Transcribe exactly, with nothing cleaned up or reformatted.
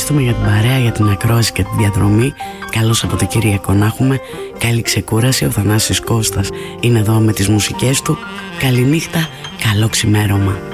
ευχαριστούμε για την παρέα, για την ακρόαση και τη διαδρομή. Καλό Σαββατοκύριακο να έχουμε. Καλή ξεκούραση. Ο Θανάσης Κώστας είναι εδώ με τις μουσικές του. Καληνύχτα, καλό ξημέρωμα.